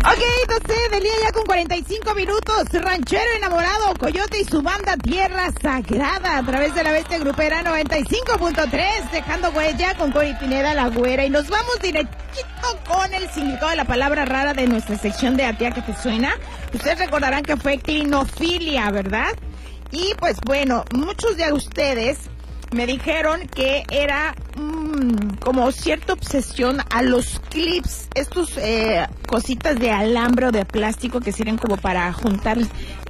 Ok, 12 del día ya con 45 minutos. Ranchero enamorado, Coyote y su banda Tierra Sagrada a través de la Bestia Grupera 95.3, dejando huella con Cori Pineda, La Güera. Y nos vamos directito con el significado de la palabra rara de nuestra sección de A ti a que te suena. Ustedes recordarán que fue clinofilia, ¿verdad? Y pues bueno, muchos de ustedes me dijeron que era como cierta obsesión a los clips, estos cositas de alambre o de plástico que sirven como para juntar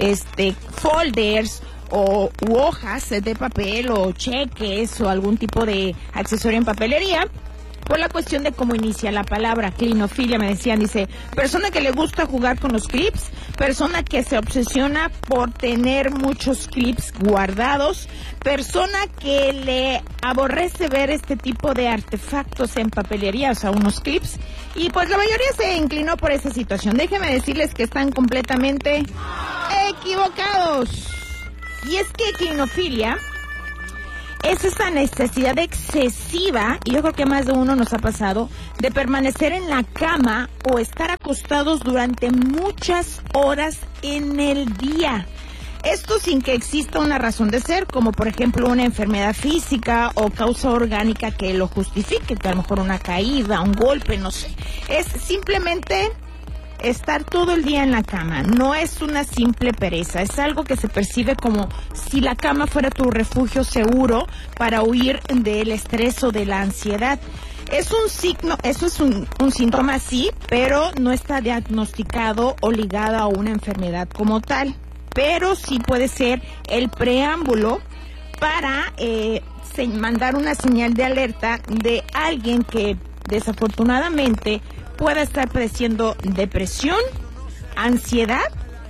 folders o hojas de papel o cheques o algún tipo de accesorio en papelería. Por la cuestión de cómo inicia la palabra, clinofilia, me decían, dice, persona que le gusta jugar con los clips, persona que se obsesiona por tener muchos clips guardados, persona que le aborrece ver este tipo de artefactos en papelería, o sea, unos clips, y pues la mayoría se inclinó por esa situación. Déjenme decirles que están completamente equivocados. Y es que clinofilia es esa necesidad excesiva, y yo creo que más de uno nos ha pasado, de permanecer en la cama o estar acostados durante muchas horas en el día. Esto sin que exista una razón de ser, como por ejemplo una enfermedad física o causa orgánica que lo justifique, que a lo mejor una caída, un golpe, no sé. Es simplemente estar todo el día en la cama. No es una simple pereza, es algo que se percibe como si la cama fuera tu refugio seguro para huir del estrés o de la ansiedad. Es un signo, eso es un síntoma, sí, pero no está diagnosticado o ligado a una enfermedad como tal. Pero sí puede ser el preámbulo para mandar una señal de alerta de alguien que desafortunadamente pueda estar padeciendo depresión, ansiedad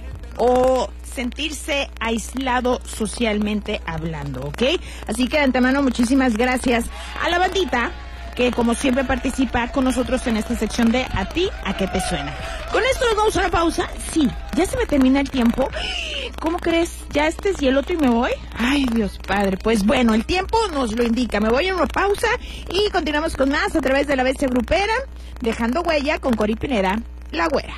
o sentirse aislado socialmente hablando, ¿ok? Así que de antemano muchísimas gracias a la bandita que como siempre participa con nosotros en esta sección de A ti a qué te suena. Con esto nos vamos a una pausa. Sí, ya se me termina el tiempo. ¿Cómo crees? ¿Ya y el otro y me voy? Ay, Dios padre. Pues bueno, el tiempo nos lo indica. Me voy a una pausa y continuamos con más a través de la Bestia Grupera, dejando huella con Cori Pineda, La Güera.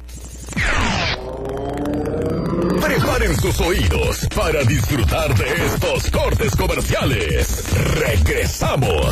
Preparen sus oídos para disfrutar de estos cortes comerciales. Regresamos.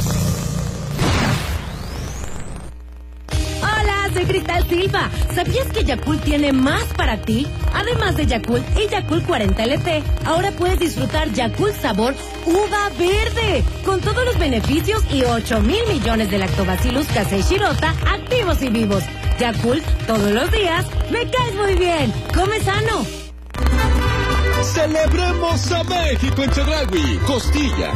Hola, soy Cristal Silva. ¿Sabías que Yakult tiene más para ti? Además de Yakult y Yakult 40 LT, ahora puedes disfrutar Yakult sabor uva verde, con todos los beneficios y 8,000 millones de lactobacillus casei shirota activos y vivos. Yakult, todos los días, me caes muy bien. Come sano. Celebremos a México en Chedraui. Costilla,